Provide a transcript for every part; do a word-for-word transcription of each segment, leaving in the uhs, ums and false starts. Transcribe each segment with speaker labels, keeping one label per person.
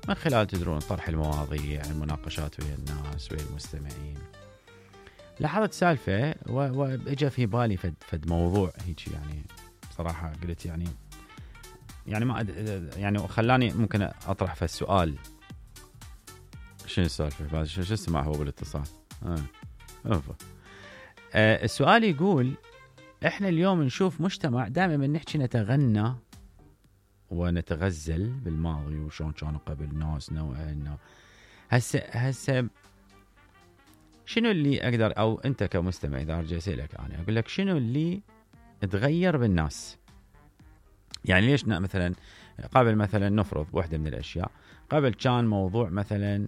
Speaker 1: من خلال تدرون طرح المواضيع، المناقشات ويا الناس ويا المستمعين. لاحظت سالفة وإجا في بالي فد, فد موضوع هيك يعني صراحة قلت يعني يعني ما يعني خلاني ممكن أطرح في السؤال. شنو السالفة؟ شو شو اسمع هو بالاتصال؟ آه. آه السؤال يقول إحنا اليوم نشوف مجتمع دائما من نحكي نتغنى ونتغزل بالماضي وشون كانوا قبل ناس نوعنا. هسه هسه شنو اللي أقدر أو أنت كمستمع إذا أرجع أسألك أنا أقول لك شنو اللي تغير بالناس؟ يعني ليش مثلا قبل مثلا نفرض واحدة من الأشياء قبل كان موضوع مثلا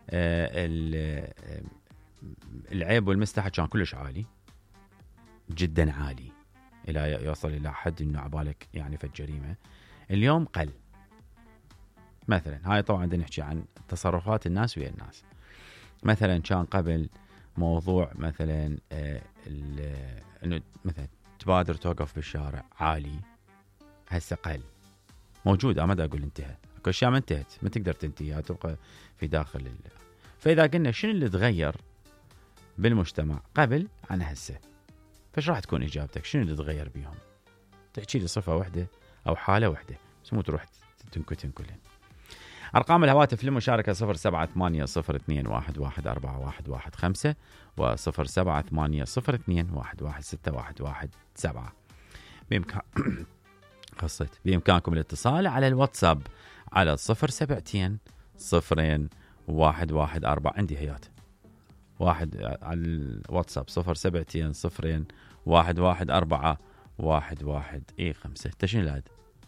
Speaker 1: العيب والمستحى كان كلش عالي جدا عالي إلى يوصل إلى حد إنه عبالك يعني في الجريمة. اليوم قل مثلا. هاي طبعا بدنا نحكي عن تصرفات الناس ويا الناس. مثلا كان قبل موضوع مثلا آه انه مثلا تبادر توقف بالشارع عالي، هسه قل موجود. ما دا اقول انتهى، اكو اشياء ما انتهت ما تقدر تنتهي تبقى في داخل ال... فاذا قلنا شنو اللي تغير بالمجتمع قبل عن هسه، فايش راح تكون اجابتك؟ شنو اللي تغير بيهم؟ تحكي لي صفه واحده او حاله واحده بس مو تروح تنكتن كلهن. أرقام الهواتف للمشاركة صفر سبعة ثمانية صفر اثنين واحد واحد أربعة واحد واحد خمسة وصفر سبعة ثمانية صفر اثنين واحد واحد ستة واحد واحد سبعة. بإمكان قصت بإمكانكم الاتصال على الواتساب على صفر سبعتين صفرين واحد واحد أربعة. عندي هيات واحد على الواتساب صفر سبعتين صفرين واحد واحد أربعة واحد واحد إيه خمسة. تشين لاد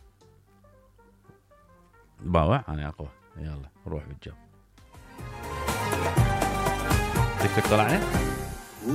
Speaker 1: باوع أنا أقوى. يلا روح بالجو. تيك توك طلعنا.